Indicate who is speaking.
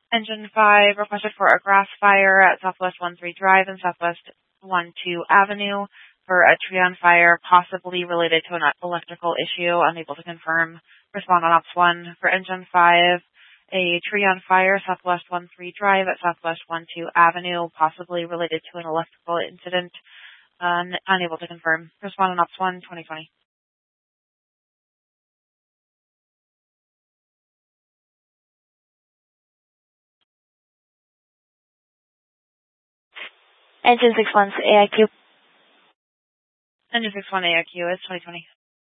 Speaker 1: Engine 5 requested for a grass fire at Southwest 13 Drive and Southwest 12 Avenue for a tree on fire, possibly related to an electrical issue. Unable to confirm. Respond on Ops 1 for Engine 5. A tree on fire, Southwest 13 Drive at Southwest 12 Avenue, possibly related to an electrical incident. Unable to confirm. Respond on Ops 1, 2020.
Speaker 2: Engine 6-1 AIQ.
Speaker 1: Engine 6-1 AIQ is 2020.